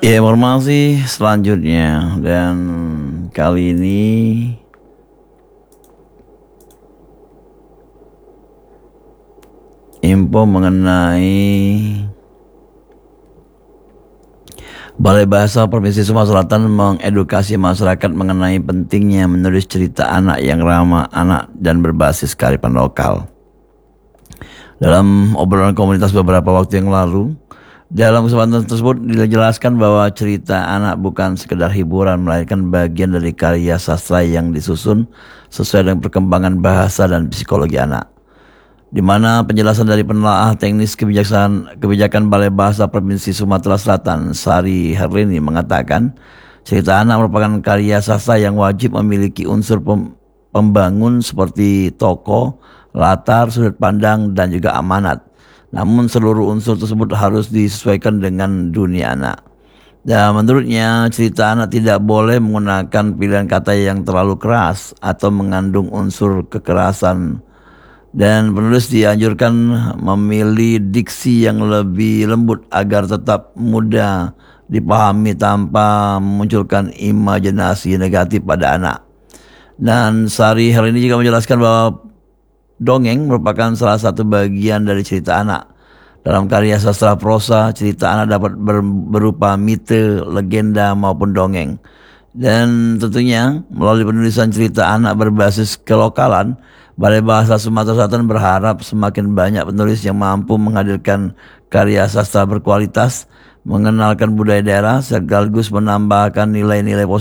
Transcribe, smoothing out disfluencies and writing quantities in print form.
Informasi selanjutnya dan kali ini info mengenai Balai Bahasa Provinsi Sumatera Selatan mengedukasi masyarakat mengenai pentingnya menulis cerita anak yang ramah anak dan berbasis kearifan lokal. Dalam obrolan komunitas beberapa waktu yang lalu, dalam kesempatan tersebut dijelaskan bahwa cerita anak bukan sekedar hiburan, melainkan bagian dari karya sastra yang disusun sesuai dengan perkembangan bahasa dan psikologi anak. Di mana penjelasan dari penelaah teknis kebijakan Balai Bahasa Provinsi Sumatera Selatan, Sari Herlini, mengatakan cerita anak merupakan karya sastra yang wajib memiliki unsur pembangun seperti tokoh, latar, sudut pandang, dan juga amanat. Namun seluruh unsur tersebut harus disesuaikan dengan dunia anak. Dan menurutnya cerita anak tidak boleh menggunakan pilihan kata yang terlalu keras atau mengandung unsur kekerasan. Dan penulis dianjurkan memilih diksi yang lebih lembut agar tetap mudah dipahami tanpa memunculkan imajinasi negatif pada anak. Dan Sari Hal ini juga menjelaskan bahwa dongeng merupakan salah satu bagian dari cerita anak. Dalam karya sastra prosa, cerita anak dapat berupa mite, legenda maupun dongeng. Dan tentunya melalui penulisan cerita anak berbasis kelokalan, Balai Bahasa Sumatera Selatan berharap semakin banyak penulis yang mampu menghadirkan karya sastra berkualitas, mengenalkan budaya daerah, sekaligus menambahkan nilai-nilai positif